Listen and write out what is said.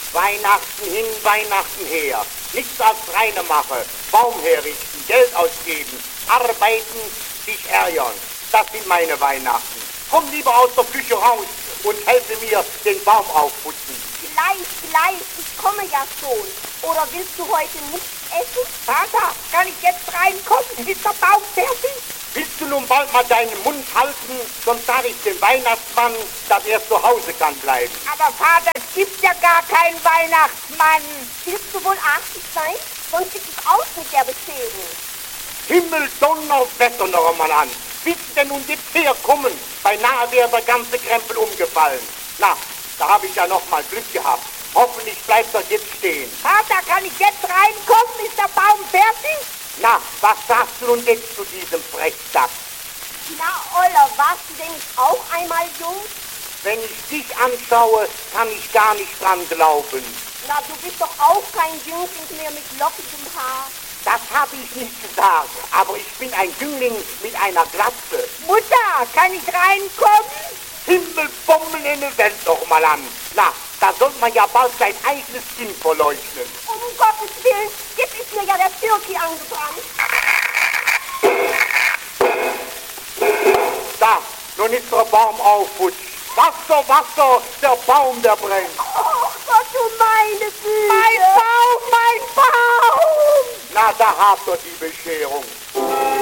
Weihnachten hin, Weihnachten her. Nichts als reine Mache. Baum herrichten, Geld ausgeben, arbeiten, sich ärgern. Das sind meine Weihnachten. Komm lieber aus der Küche raus und helfe mir den Baum aufputzen. Gleich, ich komme ja schon. Oder willst du heute nichts essen? Vater, kann ich jetzt reinkommen? Ist der Baum fertig? Willst du nun bald mal deinen Mund halten, sonst sage ich dem Weihnachtsmann, dass er zu Hause kann bleiben. Aber Vater, es gibt ja gar keinen Weihnachtsmann. Willst du wohl artig sein? Sonst sieht es aus mit der Bescherung. Himmel, Donner, Wetter noch einmal an. Willst du denn nun jetzt herkommen? Beinahe wäre der ganze Krempel umgefallen. Na, da habe ich ja noch mal Glück gehabt. Hoffentlich bleibt er jetzt stehen. Vater, kann ich jetzt reinkommen? Ist der Baum fertig? Na, was sagst du nun jetzt zu diesem Frechdachs? Na, Oller, warst du denn nicht auch einmal jung? Wenn ich dich anschaue, kann ich gar nicht dran glauben. Na, du bist doch auch kein Jüngling mehr mit lockigem Haar. Das habe ich nicht gesagt, aber ich bin ein Jüngling mit einer Glatze. Mutter, kann ich reinkommen? Himmelbomben in der Welt noch mal an. Na, da soll man ja bald sein eigenes Kind verleugnen. Um Gottes Willen, jetzt ist mir ja der Türki angebrannt. Da, nun ist der Baum aufputzt. Wasser, Wasser, der Baum, der brennt. Oh Gott, du meine Güte. Mein Baum, mein Baum! Na, da habt ihr die Bescherung.